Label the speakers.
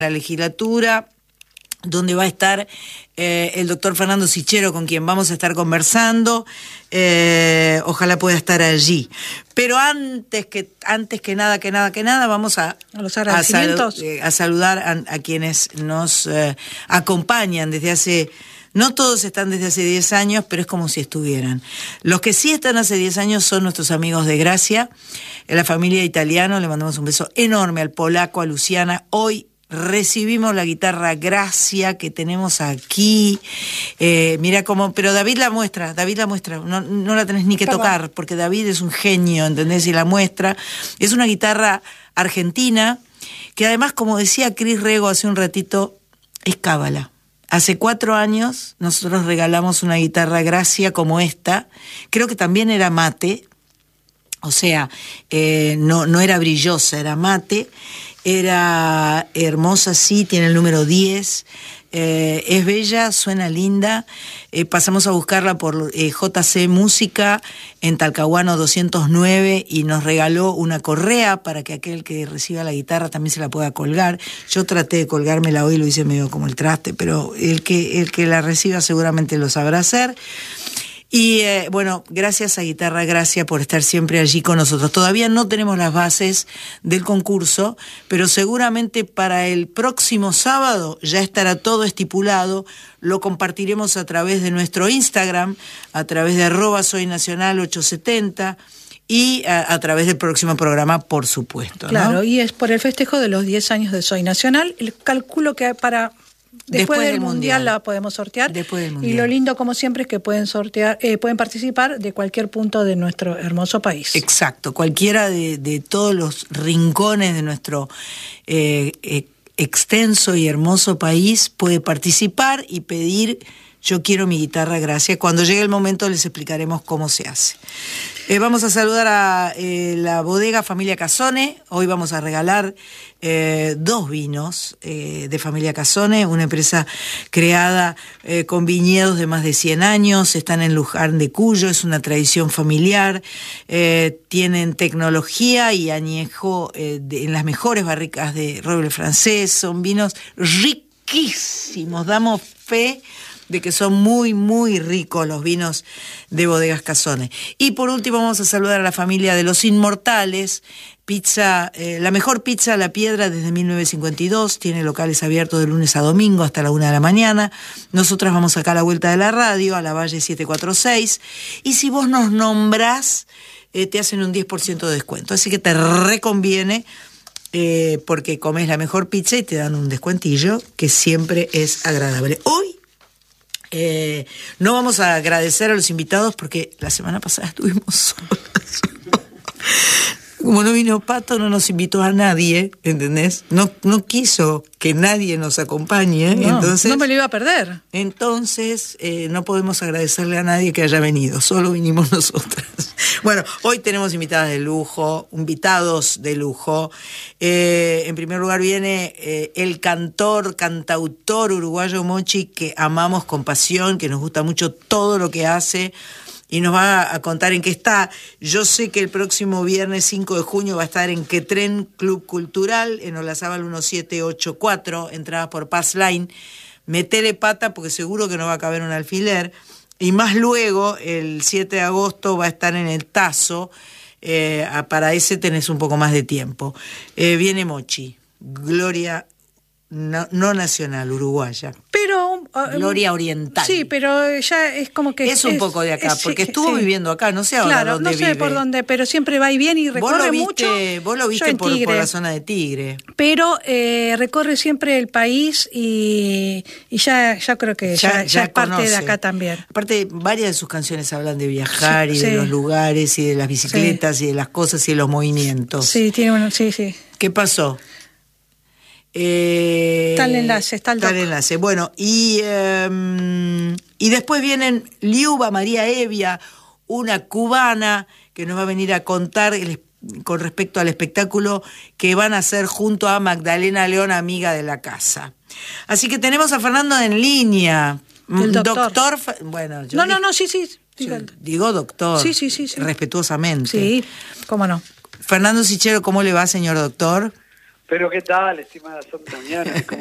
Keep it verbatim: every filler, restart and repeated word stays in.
Speaker 1: la legislatura, donde va a estar eh, el doctor Fernando Sichero, con quien vamos a estar conversando. Eh, ojalá pueda estar allí. Pero antes que antes que nada, que nada, que nada, vamos a,
Speaker 2: a los agradecimientos.
Speaker 1: A, sal, eh, a saludar a, a quienes nos eh, acompañan desde hace... No todos están desde hace diez años, pero es como si estuvieran. Los que sí están hace diez años son nuestros amigos de Gracia, la familia Italiano. Le mandamos un beso enorme al polaco, a Luciana. Hoy recibimos la guitarra Gracia que tenemos aquí. Eh, mira cómo, pero David la muestra, David la muestra. No, no la tenés ni que tocar, porque David es un genio, ¿entendés? Y la muestra. Es una guitarra argentina que además, como decía Cris Rego hace un ratito, es cábala. Hace cuatro años nosotros regalamos una guitarra Gracia como esta. Creo que también era mate, o sea, eh, no, no era brillosa, era mate. Era hermosa, sí, tiene el número diez. Eh, es bella, suena linda. Eh, pasamos a buscarla por eh, J C Música en Talcahuano doscientos nueve y nos regaló una correa para que aquel que reciba la guitarra también se la pueda colgar. Yo traté de colgármela hoy, lo hice medio como el traste, pero el que, el que la reciba seguramente lo sabrá hacer. Y eh, bueno, gracias a Guitarra Gracia por estar siempre allí con nosotros. Todavía no tenemos las bases del concurso, pero seguramente para el próximo sábado ya estará todo estipulado. Lo compartiremos a través de nuestro Instagram, a través de arroba soy nacional ochocientos setenta y a, a través del próximo programa, por supuesto, ¿no?
Speaker 2: Claro, y es por el festejo de los diez años de Soy Nacional. El calculo que para... Después, Después del, del mundial, mundial la podemos sortear.
Speaker 1: Después del mundial.
Speaker 2: Y lo lindo, como siempre, es que pueden sortear, eh, pueden participar de cualquier punto de nuestro hermoso país.
Speaker 1: Exacto, cualquiera de, de todos los rincones de nuestro eh, eh, extenso y hermoso país puede participar y pedir yo quiero mi guitarra Gracia. Cuando llegue el momento les explicaremos cómo se hace. Eh, vamos a saludar a eh, la bodega Familia Casone. Hoy vamos a regalar eh, dos vinos eh, de Familia Casone, una empresa creada eh, con viñedos de más de cien años. Están en Luján de Cuyo, es una tradición familiar. Eh, tienen tecnología y añejo eh, de, en las mejores barricas de roble francés. Son vinos riquísimos, damos fe de que son muy, muy ricos los vinos de Bodegas Casone. Y por último vamos a saludar a la familia de Los Inmortales, pizza, eh, la mejor pizza a la piedra desde mil novecientos cincuenta y dos, tiene locales abiertos de lunes a domingo hasta la una de la mañana. Nosotras vamos acá a la vuelta de la radio, a la Valle siete cuatro seis, y si vos nos nombrás, eh, te hacen un diez por ciento de descuento, así que te reconviene, eh, porque comes la mejor pizza y te dan un descuentillo que siempre es agradable. Hoy Eh, no vamos a agradecer a los invitados porque la semana pasada estuvimos solas. Como no vino Pato, no nos invitó a nadie, ¿entendés? No, no quiso que nadie nos acompañe.
Speaker 2: No,
Speaker 1: entonces,
Speaker 2: no me lo iba a perder.
Speaker 1: Entonces, eh, no podemos agradecerle a nadie que haya venido, solo vinimos nosotras. Bueno, hoy tenemos invitadas de lujo, invitados de lujo. Eh, en primer lugar viene eh, el cantor, cantautor uruguayo Mochi, que amamos con pasión, que nos gusta mucho todo lo que hace, y nos va a contar en qué está. Yo sé que el próximo viernes cinco de junio va a estar en Quetren Club Cultural, en Olazábal diecisiete ochenta y cuatro, entradas por Pass Line. Metele pata porque seguro que no va a caber un alfiler. Y más luego, el siete de agosto, va a estar en el Tazo. Eh, para ese tenés un poco más de tiempo. Eh, viene Mochi, Gloria no, no nacional, uruguaya.
Speaker 2: Pero uh,
Speaker 1: Gloria oriental.
Speaker 2: Sí, pero ya es como que...
Speaker 1: Es un
Speaker 2: es,
Speaker 1: poco de acá,
Speaker 2: es,
Speaker 1: porque
Speaker 2: sí,
Speaker 1: estuvo
Speaker 2: sí.
Speaker 1: viviendo acá, no sé ahora
Speaker 2: claro,
Speaker 1: dónde
Speaker 2: no sé
Speaker 1: vive.
Speaker 2: por dónde, pero siempre va y viene y recorre
Speaker 1: vos lo viste,
Speaker 2: mucho.
Speaker 1: Vos lo viste por, por la zona de Tigre.
Speaker 2: Pero eh, recorre siempre el país y, y ya, ya creo que ya, ya, ya, ya es parte conoce. De acá también.
Speaker 1: Aparte, varias de sus canciones hablan de viajar sí, y de sí. los lugares y de las bicicletas sí. y de las cosas y de los movimientos.
Speaker 2: Sí, tiene bueno, sí, sí.
Speaker 1: ¿Qué pasó? Eh,
Speaker 2: está el enlace, está el
Speaker 1: Está el enlace. Bueno, y, eh, y después vienen Liuba María Evia, una cubana que nos va a venir a contar el, con respecto al espectáculo que van a hacer junto a Magdalena León, amiga de la casa. Así que tenemos a Fernando en línea.
Speaker 2: El doctor.
Speaker 1: doctor bueno, yo
Speaker 2: no,
Speaker 1: digo,
Speaker 2: no, no, sí, sí.
Speaker 1: Digo doctor.
Speaker 2: Sí, sí, sí, sí.
Speaker 1: Respetuosamente.
Speaker 2: Sí, cómo no.
Speaker 1: Fernando Sichero, ¿cómo le va, señor doctor?
Speaker 3: Pero ¿qué tal, estimada Santoniana?